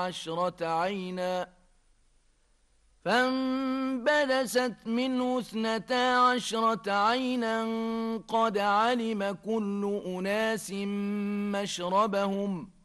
عشرة عينا فانبجست منه 12 عينا قد علم كل أناس مشربهم